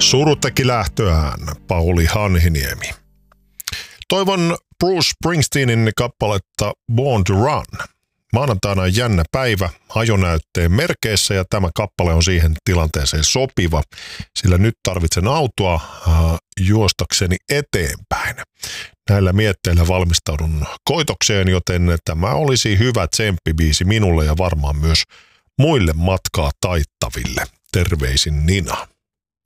Suru teki lähtöään, Pauli Hanhiniemi. Toivon Bruce Springsteenin kappaletta Born to Run. Maanantaina on jännä päivä ajonäytteen merkeissä ja tämä kappale on siihen tilanteeseen sopiva, sillä nyt tarvitsen autoa juostakseni eteenpäin. Näillä mietteillä valmistaudun koitokseen, joten tämä olisi hyvä tsemppibiisi minulle ja varmaan myös muille matkaa taittaville. Terveisin Nina.